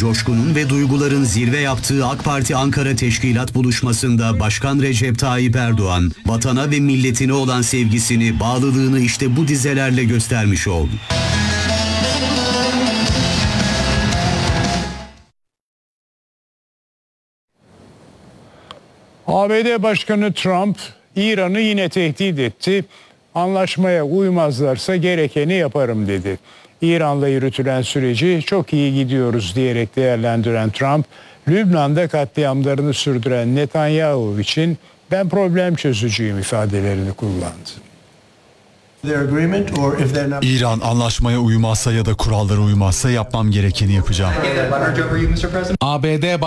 Coşkunun ve duyguların zirve yaptığı AK Parti Ankara Teşkilat Buluşması'nda Başkan Recep Tayyip Erdoğan, vatana ve milletine olan sevgisini, bağlılığını işte bu dizelerle göstermiş oldu. ABD Başkanı Trump, İran'ı yine tehdit etti. Anlaşmaya uymazlarsa gerekeni yaparım dedi. İran'la yürütülen süreci çok iyi gidiyoruz diyerek değerlendiren Trump, Lübnan'da katliamlarını sürdüren Netanyahu için ben problem çözücüyüm ifadelerini kullandı. İran anlaşmaya uymazsa ya da kurallara uymazsa yapmam gerekeni yapacağım. ABD